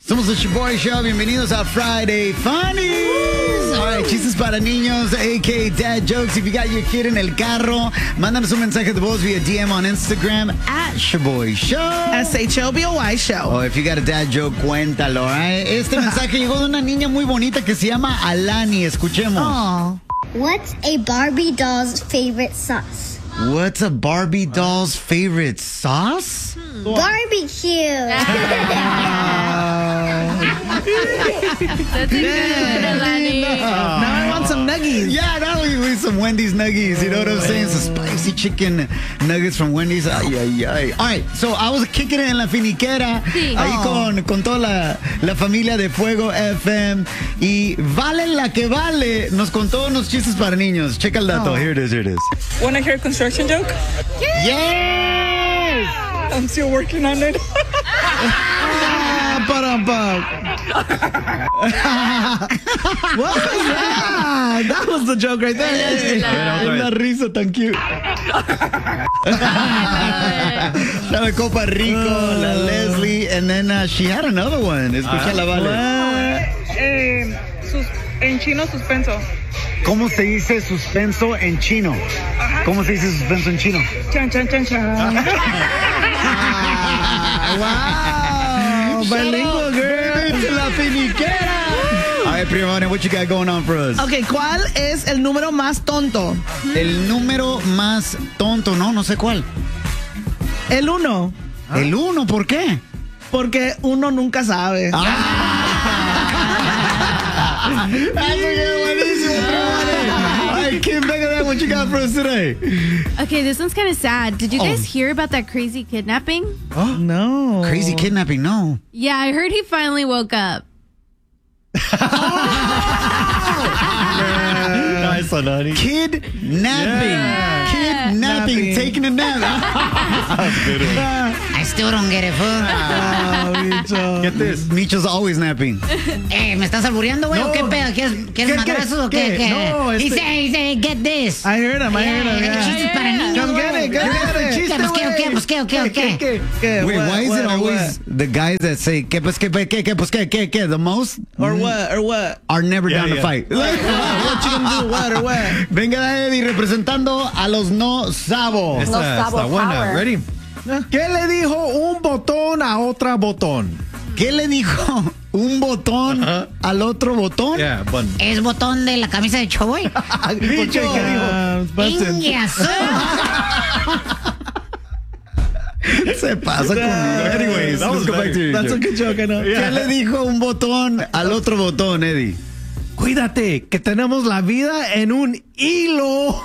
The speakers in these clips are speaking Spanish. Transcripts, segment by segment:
Somos The Shoboy Show. Bienvenidos a Friday Funnies. All right, chistes para niños, a.k.a. dad jokes. If you got your kid en el carro, mándanos un mensaje de voz via DM on Instagram @Shoboy Show. SHOBOY Show. Oh, if you got a dad joke, cuéntalo. Right? Este mensaje llegó de una niña muy bonita que se llama Alani. Escuchemos. Oh. What's a Barbie doll's favorite sauce? What's a Barbie doll's favorite sauce? Barbecue. That's good, Alani. Now I want some nuggies. Yeah, now we need some Wendy's nuggies. You know what I'm saying? Some spicy chicken nuggets from Wendy's. Ay, ay, ay. All right, so I was kicking it en la finiquera. Sí. Ahí con toda la familia de Fuego FM. Y Vale la que vale nos contó unos chistes para niños. Checa el dato. Here it is. Want to hear a construction joke? Yes! I'm still working on it. What was that? That was the joke right there. Una risa tan cute. La Copa Rico, la Leslie, and then she had another one. Escucha la Vale. En chino, suspenso. ¿Cómo se dice suspenso en chino? ¿Cómo se dice suspenso en chino? Chan, chan, chan, chan. Wow. Bilingual girl. La finiquera. All right, Prima, what you got going on for us? Ok, ¿cuál es el número más tonto? El número más tonto, no sé cuál. El 1. El 1, ¿por qué? Porque uno nunca sabe. Kim, what you got for us today? Okay, this one's kind of sad. Did you guys hear about that crazy kidnapping? No. Crazy kidnapping, no. Yeah, I heard he finally woke up. Nice one, honey. Kidnapping. Kidnapping. Taking a nap. I still don't get it, fool. Micho. Get this. Micho's always napping. ¿Me estás albureando, güey? No. ¿O qué pedo? ¿Quieres madrazos o qué? No, He said, get this. I heard him. Chistes para niños, Come get it. Come get it. ¿Qué? Wait, why is it always the guys that say, ¿qué? The most? Or what? Are never down to fight. What you gonna do? What or what? Venga, Eddie, representando a los no sabos. Está buena. Ready? ¿Qué le dijo un botón a otra botón? ¿Qué le dijo un botón al otro botón? Yeah, button. ¿Es botón de la camisa de Choboy? ¿Qué dijo? Ingas. Se pasa conmigo. Anyways, let's go back to you. That's a good joke, I know. ¿Qué le dijo un botón al otro botón, Eddie? Cuídate, que tenemos la vida en un hilo.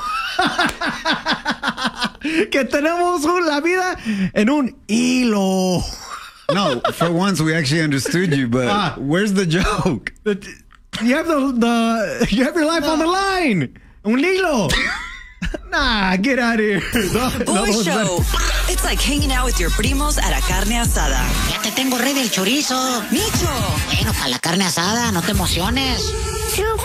Que tenemos la vida en un hilo. No, for once we actually understood you, but where's the joke? You have you have your life on the line. Un hilo. Nah, get out of here. Boy Show. It's like hanging out with your primos at a carne asada. Ya te tengo rey del chorizo. Micho. Bueno, para la carne asada, no te emociones.